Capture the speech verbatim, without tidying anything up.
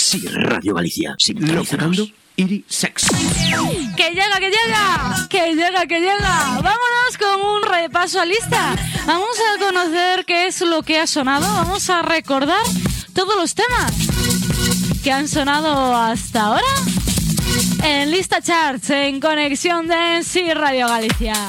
Sí, Radio Galicia. Locutando Iri Sex. ¡Que llega, que llega! ¡Que llega, que llega! Vámonos con un repaso a lista. Vamos a conocer qué es lo que ha sonado. Vamos a recordar todos los temas que han sonado hasta ahora en Lista Charts, en Conexión Dance y Radio Galicia.